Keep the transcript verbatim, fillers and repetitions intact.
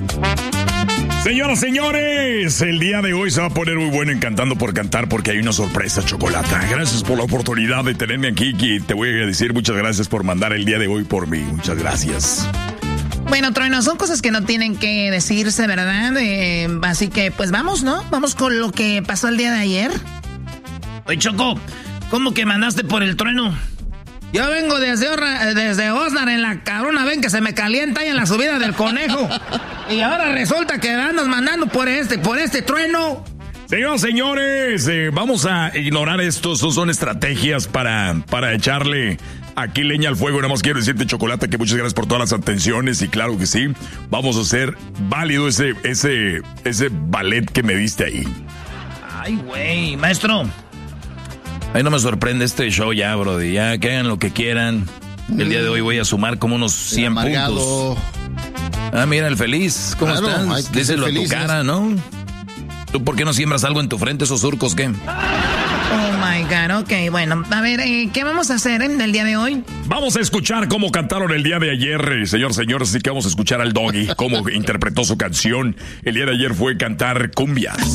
Señoras, señores, el día de hoy se va a poner muy bueno en Cantando por Cantar porque hay una sorpresa, Chocolata. Gracias por la oportunidad de tenerme aquí y te voy a decir muchas gracias por mandar el día de hoy por mí. Muchas gracias. Bueno, Trueno, son cosas que no tienen que decirse, ¿verdad? Eh, así que, pues vamos, ¿no? Vamos con lo que pasó el día de ayer. Oye, Choco, ¿cómo que mandaste por el Trueno? Yo vengo desde, Orra, desde Osnar en la cabrona, ven que se me calienta ahí en la subida del Conejo. Y ahora resulta que andas mandando por este, por este Trueno. Señoras, señores, eh, vamos a ignorar esto. Son, son estrategias para, para echarle aquí leña al fuego. Nada más quiero decirte, Chocolate, que muchas gracias por todas las atenciones. Y claro que sí, vamos a hacer válido ese, ese, ese ballet que me diste ahí. Ay, güey, maestro. Ay, no me sorprende este show ya, brody. Ya que hagan lo que quieran. El día de hoy voy a sumar como unos cien puntos. Ah, mira, el feliz. ¿Cómo claro, estás? Díselo a tu cara, ¿no? ¿Tú por qué no siembras algo en tu frente, esos surcos, qué? Oh, my God. Ok, bueno. A ver, eh, ¿qué vamos a hacer eh, el día de hoy? Vamos a escuchar cómo cantaron el día de ayer, eh, señor, señor. Así que vamos a escuchar al Doggy, cómo interpretó su canción. El día de ayer fue cantar cumbia.